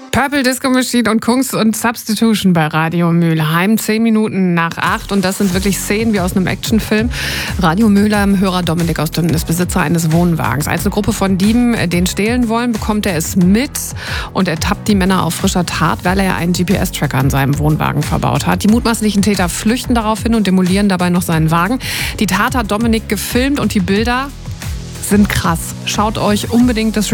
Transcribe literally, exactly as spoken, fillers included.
Purple Disco Machine und Kunst und Substitution bei Radio Mülheim. Zehn Minuten nach acht und das sind wirklich Szenen wie aus einem Actionfilm. Radio Mülheim-Hörer Dominik aus Dünden ist Besitzer eines Wohnwagens. Als eine Gruppe von Dieben den stehlen wollen, bekommt er es mit und ertappt die Männer auf frischer Tat, weil er ja einen G P S-Tracker an seinem Wohnwagen verbaut hat. Die mutmaßlichen Täter flüchten daraufhin und demolieren dabei noch seinen Wagen. Die Tat hat Dominik gefilmt und die Bilder sind krass. Schaut euch unbedingt das